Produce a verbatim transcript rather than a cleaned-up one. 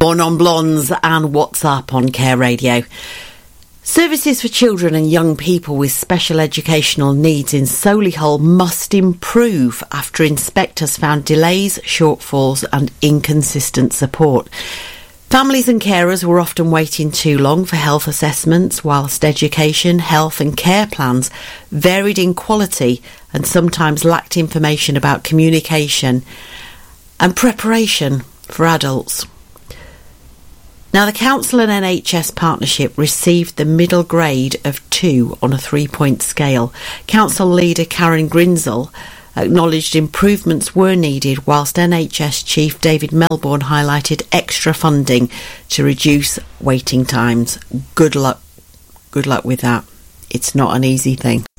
Born on Blondes and WhatsApp on Care Radio. Services for children and young people with special educational needs in Solihull must improve after inspectors found delays, shortfalls and inconsistent support. Families and carers were often waiting too long for health assessments, whilst education, health and care plans varied in quality and sometimes lacked information about communication and preparation for adults. Now, the Council and N H S partnership received the middle grade of two on a three-point scale. Council leader Karen Grinzel acknowledged improvements were needed, whilst N H S Chief David Melbourne highlighted extra funding to reduce waiting times. Good luck. Good luck with that. It's not an easy thing.